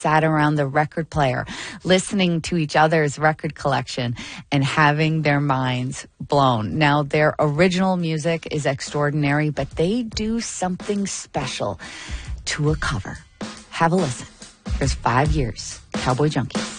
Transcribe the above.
sat around the record player, listening to each other's record collection and having their minds blown. Now, their original music is extraordinary, but they do something special to a cover. Have a listen. Here's 5 years. Cowboy Junkies.